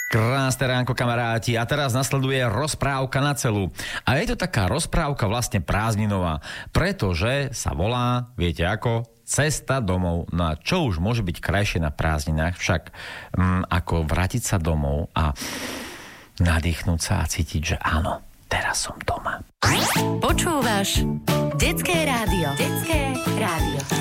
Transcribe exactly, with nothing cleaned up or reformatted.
Krásne ránko, kamaráti. A teraz nasleduje rozprávka na celú. A je to taká rozprávka vlastne prázdninová, pretože sa volá, viete ako, Cesta domov. No a čo už môže byť krajšie na prázdninách, však mm, ako vrátiť sa domov a nadýchnúť sa a cítiť, že áno, teraz som doma. Počúvaš Detské rádio. Detské rádio.